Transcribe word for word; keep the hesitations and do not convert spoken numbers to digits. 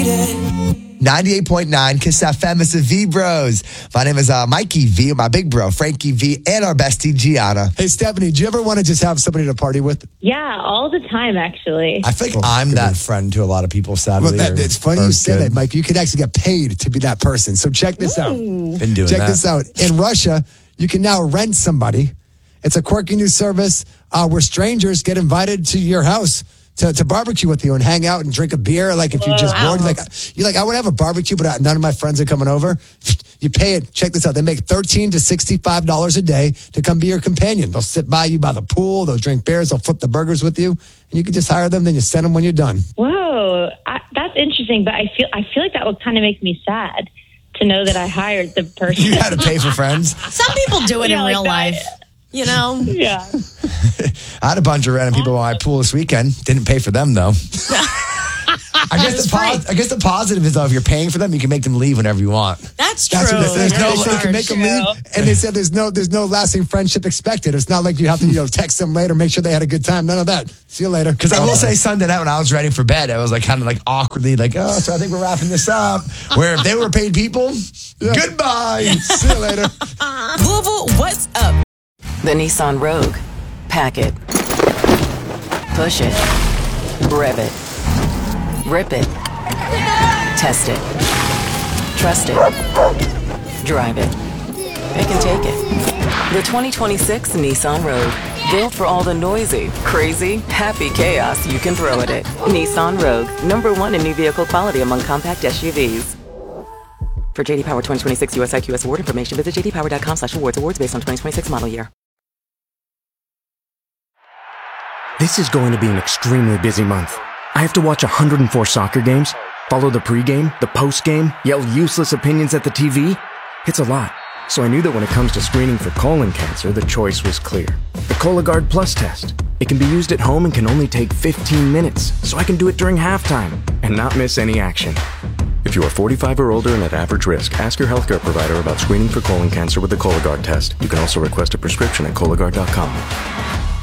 ninety-eight point nine Kiss F M. It's the V Bros. My name is uh, Mikey V, my big bro, Frankie V, and our bestie, Gianna. Hey, Stephanie, do you ever want to just have somebody to party with? Yeah, all the time, actually. I feel like Oh, I'm that goodness. friend to a lot of people, sadly. Well, that, or- it's funny or you say good. that, Mike. You could actually get paid to be that person. So check this out. Been doing Check that. this out. In Russia, you can now rent somebody. It's a quirky new service uh, where strangers get invited to your house to, to barbecue with you and hang out and drink a beer. Like if you're just Wow. bored, you're like, you're like, I want to have a barbecue, but none of my friends are coming over. You pay it. Check this out. They make thirteen to sixty-five dollars a day to come be your companion. They'll sit by you by the pool. They'll drink beers. They'll flip the burgers with you. And you can just hire them. Then you send them when you're done. Whoa, I, that's interesting. But I feel I feel like that would kind of make me sad to know that I hired the person. You had to pay for friends. Some people do it Yeah, in like real that. life. You know? Yeah. I had a bunch of random people on my pool this weekend. Didn't pay for them, though. I guess the pos- I guess the positive is, though, if you're paying for them, you can make them leave whenever you want. That's true. That's what they said. There's no- They said you can make them leave, and they said there's no there's no lasting friendship expected. It's not like you have to you know text them later, make sure they had a good time. None of that. See you later. Because I will say Sunday night when I was ready for bed, I was like kind of like awkwardly like, oh, so I think we're wrapping this up. Where if they were paid people, goodbye. See you later. Louisville, what's up? The Nissan Rogue. Pack it. Push it. Rev it. Rip it. Test it. Trust it. Drive it. It can take it. The twenty twenty-six Nissan Rogue. Built for all the noisy, crazy, happy chaos you can throw at it. Nissan Rogue. Number one in new vehicle quality among compact S U Vs. For J D Power twenty twenty-six U S I Q S award information, visit j d power dot com slash awards. Awards based on twenty twenty-six model year. This is going to be an extremely busy month. I have to watch one hundred four soccer games, follow the pregame, the postgame, yell useless opinions at the T V. It's a lot. So I knew that when it comes to screening for colon cancer, the choice was clear. The Cologuard Plus test. It can be used at home and can only take fifteen minutes, so I can do it during halftime and not miss any action. If you are forty-five or older and at average risk, ask your healthcare provider about screening for colon cancer with the Cologuard test. You can also request a prescription at Cologuard dot com.